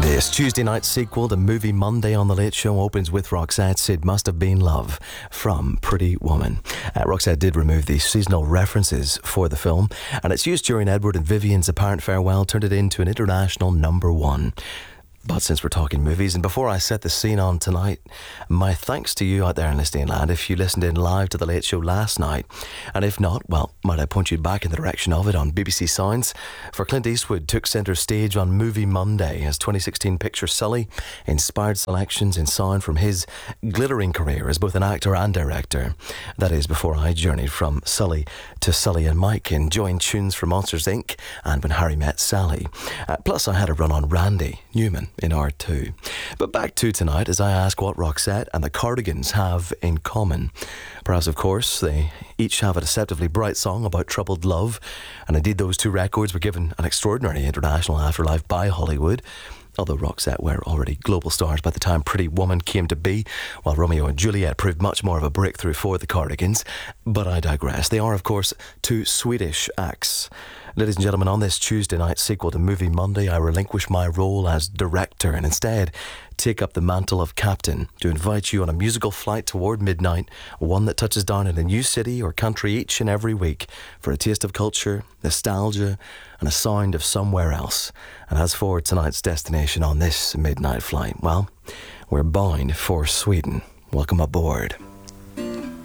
This Tuesday night sequel to Movie Monday on The Late Show opens with Roxette's It Must Have Been Love from Pretty Woman. Roxette did remove the seasonal references for the film, and its use during Edward and Vivian's apparent farewell turned it into an international #1. But since we're talking movies, and before I set the scene on tonight, my thanks to you out there in listening land if you listened in live to The Late Show last night. And if not, well, might I point you back in the direction of it on BBC Sounds? For Clint Eastwood took centre stage on Movie Monday. His 2016 picture Sully inspired selections in sound from his glittering career as both an actor and director. That is, before I journeyed from Sully to Sully and Mike, enjoying tunes from Monsters Inc. and When Harry Met Sally. Plus I had a run on Randy Newman in R2. But back to tonight as I ask what Roxette and the Cardigans have in common. Perhaps, of course, they each have a deceptively bright song about troubled love, and indeed those two records were given an extraordinary international afterlife by Hollywood. Although Roxette were already global stars by the time Pretty Woman came to be, while Romeo and Juliet proved much more of a breakthrough for the Cardigans. But I digress. They are, of course, two Swedish acts. Ladies and gentlemen, on this Tuesday night sequel to Movie Monday, I relinquish my role as director and instead take up the mantle of captain to invite you on a musical flight toward midnight, one that touches down in a new city or country each and every week for a taste of culture, nostalgia, and a sound of somewhere else. And as for tonight's destination on this midnight flight, well, we're bound for Sweden. Welcome aboard.